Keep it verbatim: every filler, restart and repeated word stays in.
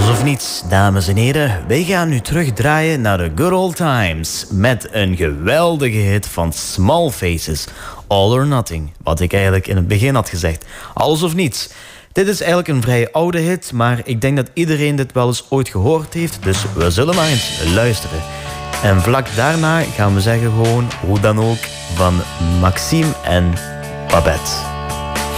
Of niets, dames en heren. Wij gaan nu terugdraaien naar de good old times met een geweldige hit van Small Faces, All or Nothing. Wat ik eigenlijk in het begin had gezegd. Alles of niets. Dit is eigenlijk een vrij oude hit, maar ik denk dat iedereen dit wel eens ooit gehoord heeft, dus we zullen maar eens luisteren. En vlak daarna gaan we zeggen gewoon, hoe dan ook, van Maxime en Babette.